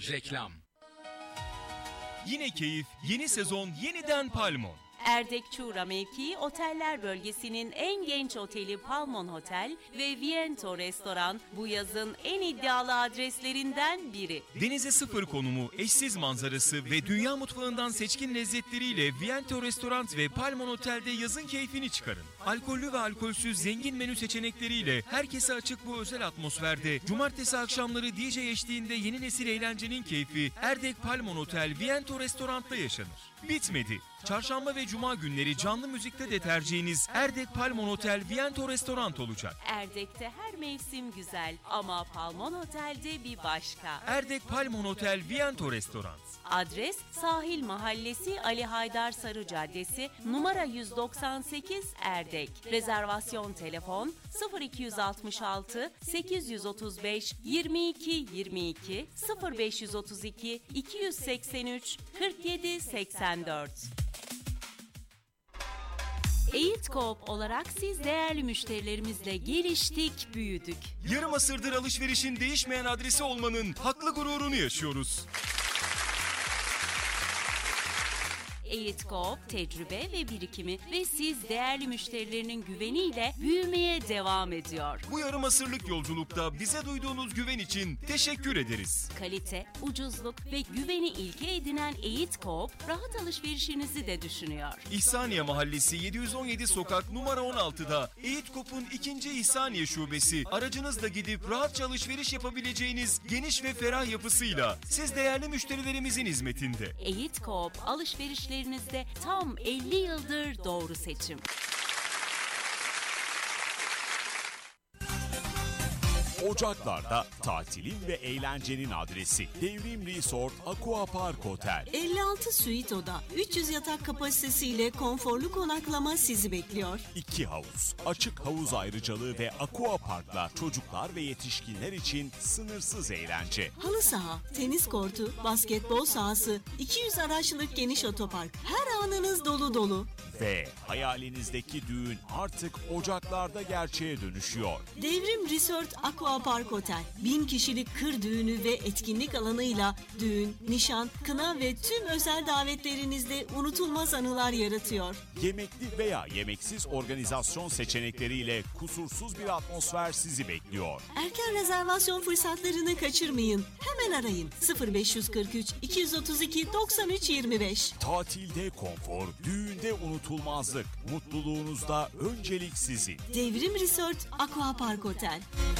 Reklam. Yine keyif, yeni sezon, yeniden Palmon. Erdek-Çuğra mevkii oteller bölgesinin en genç oteli Palmon Hotel ve Viento Restoran bu yazın en iddialı adreslerinden biri. Denize sıfır konumu, eşsiz manzarası ve dünya mutfağından seçkin lezzetleriyle Viento Restoran ve Palmon Otel'de yazın keyfini çıkarın. Alkollü ve alkolsüz zengin menü seçenekleriyle herkese açık bu özel atmosferde cumartesi akşamları DJ eşliğinde yeni nesil eğlencenin keyfi Erdek Palmon Otel Viento Restoran'ta yaşanır. Bitmedi. Çarşamba ve cuma günleri canlı müzikte de tercihiniz Erdek Palmon Otel Viento Restoran olacak. Erdek'te her mevsim güzel ama Palmon Otel'de bir başka. Erdek Palmon Otel Viento Restoran. Adres Sahil Mahallesi Ali Haydar Sarı Caddesi numara 198 Erdek. Rezervasyon telefon 0266 835 22 22 0532 283 47 84. Eğit Coop olarak siz değerli müşterilerimizle geliştik, büyüdük. Yarım asırdır alışverişin değişmeyen adresi olmanın haklı gururunu yaşıyoruz. Eğit Coop tecrübe ve birikimi ve siz değerli müşterilerinin güveniyle büyümeye devam ediyor. Bu yarım asırlık yolculukta bize duyduğunuz güven için teşekkür ederiz. Kalite, ucuzluk ve güveni ilke edinen Eğit Coop rahat alışverişinizi de düşünüyor. İhsaniye Mahallesi 717 Sokak numara 16'da Eğit Coop'un 2. İhsaniye Şubesi aracınızla gidip rahatça alışveriş yapabileceğiniz geniş ve ferah yapısıyla siz değerli müşterilerimizin hizmetinde. Eğit Coop alışverişlerinizde tam 50 yıldır doğru seçim. Ocaklar'da tatilin ve eğlencenin adresi Devrim Resort Aqua Park Otel. 56 suite oda, 300 yatak kapasitesiyle konforlu konaklama sizi bekliyor. 2 havuz, açık havuz ayrıcalığı ve Aqua Park'la çocuklar ve yetişkinler için sınırsız eğlence. Halı saha, tenis kortu, basketbol sahası, 200 araçlık geniş otopark. Her anınız dolu dolu. Ve hayalinizdeki düğün artık Ocaklar'da gerçeğe dönüşüyor. Devrim Resort Aqua Park Otel, 1000 kişilik kır düğünü ve etkinlik alanıyla düğün, nişan, kına ve tüm özel davetlerinizde unutulmaz anılar yaratıyor. Yemekli veya yemeksiz organizasyon seçenekleriyle kusursuz bir atmosfer sizi bekliyor. Erken rezervasyon fırsatlarını kaçırmayın. Hemen arayın 0543 232 93 25. Tatilde konfor, düğünde unutulmazlık, mutluluğunuzda öncelik sizin. Devrim Resort Aqua Park Otel.